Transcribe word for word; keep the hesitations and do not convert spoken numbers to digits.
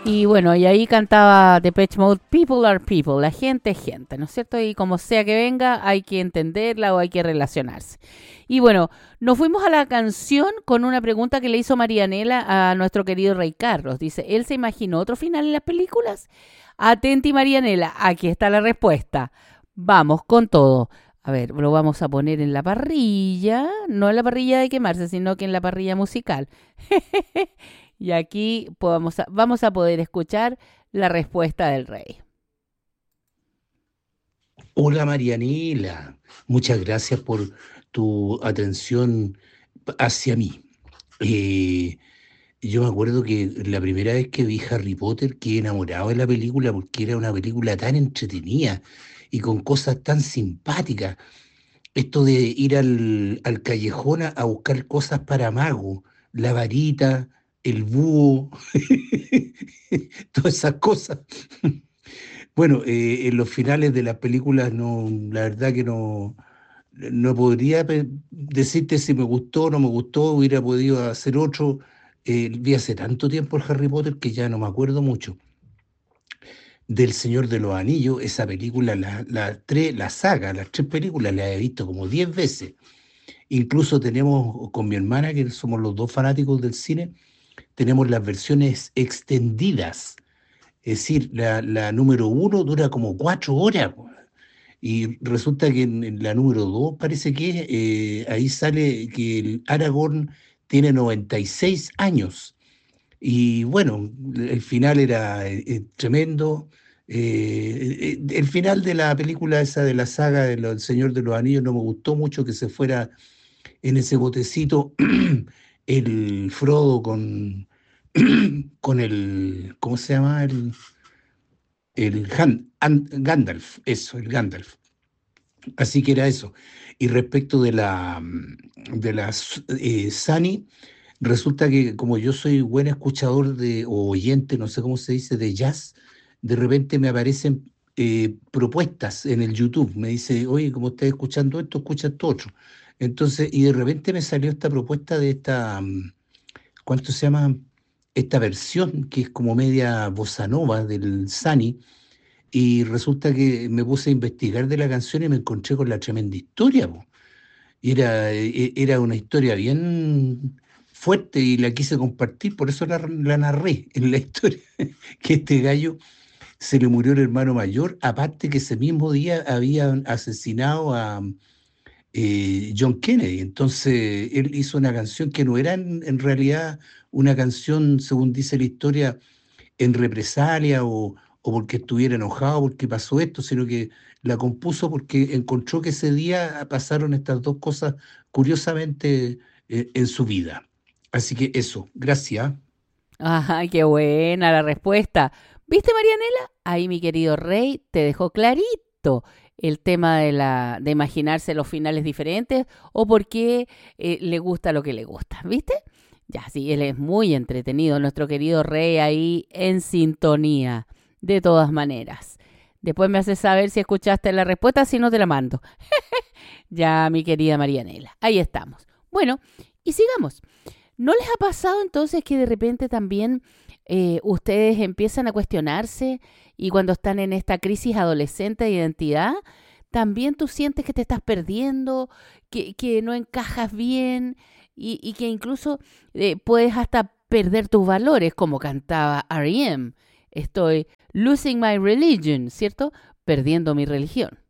Y bueno, y ahí cantaba Depeche Mode, People are people, la gente es gente, ¿no es cierto? Y como sea que venga, hay que entenderla o hay que relacionarse. Y bueno, nos fuimos a la canción con una pregunta que le hizo Marianela a nuestro querido Rey Carlos. Dice, ¿él se imaginó otro final en las películas? Atenti, Marianela, aquí está la respuesta. Vamos con todo. A ver, lo vamos a poner en la parrilla, no en la parrilla de quemarse, sino que en la parrilla musical. Y aquí podamos a, vamos a poder escuchar la respuesta del rey. Hola Marianela, muchas gracias por tu atención hacia mí. Eh, yo me acuerdo que la primera vez que vi Harry Potter quedé enamorado de la película porque era una película tan entretenida y con cosas tan simpáticas. Esto de ir al, al callejón a, a buscar cosas para mago, la varita, el búho, todas esas cosas. Bueno, eh, en los finales de las películas no, la verdad que no, no podría pe- decirte si me gustó o no me gustó, hubiera podido hacer otro. Eh, vi hace tanto tiempo el Harry Potter que ya no me acuerdo mucho. Del Señor de los Anillos, esa película, la, la, tres, la saga, las tres películas las he visto como diez veces. Incluso tenemos con mi hermana, que somos los dos fanáticos del cine, tenemos las versiones extendidas. Es decir, la, la número uno dura como cuatro horas. Po. Y resulta que en, en la número dos parece que eh, ahí sale que el Aragorn tiene noventa y seis años. Y bueno, el final era eh, eh, tremendo. Eh, eh, el final de la película esa de la saga del Señor de los Anillos no me gustó mucho que se fuera en ese botecito el Frodo con, con el, ¿cómo se llama? El, el Han- An- Gandalf, eso, el Gandalf. Así que era eso. Y respecto de la, mm, de las eh, Sani, resulta que como yo soy buen escuchador de, o oyente, no sé cómo se dice, de jazz, de repente me aparecen eh, propuestas en el YouTube. Me dice, oye, como estás escuchando esto, escucha esto otro. Entonces, y de repente me salió esta propuesta de esta, mm, ¿cuánto se llama? Esta versión que es como media bossa nova del Sani, y resulta que me puse a investigar de la canción y me encontré con la tremenda historia, po. Y era, e- era una historia bien fuerte y la quise compartir, por eso la, la narré en la historia, que este gallo se le murió el hermano mayor, aparte que ese mismo día habían asesinado a eh, John Kennedy. Entonces él hizo una canción que no era en, en realidad una canción, según dice la historia, en represalia o, o porque estuviera enojado porque pasó esto, sino que la compuso porque encontró que ese día pasaron estas dos cosas curiosamente eh, en su vida. Así que eso, gracias. Ajá, qué buena la respuesta. ¿Viste, Marianela? Ahí mi querido rey te dejó clarito el tema de la de imaginarse los finales diferentes o por qué eh, le gusta lo que le gusta, ¿viste? Ya, sí, él es muy entretenido, nuestro querido rey ahí en sintonía, de todas maneras. Después me haces saber si escuchaste la respuesta, si no te la mando. Ya, mi querida Marianela, ahí estamos. Bueno, y sigamos. ¿No les ha pasado entonces que de repente también eh, ustedes empiezan a cuestionarse y cuando están en esta crisis adolescente de identidad, también tú sientes que te estás perdiendo, que, que no encajas bien y, y que incluso eh, puedes hasta perder tus valores, como cantaba R E M? Estoy losing my religion, ¿cierto? Perdiendo mi religión.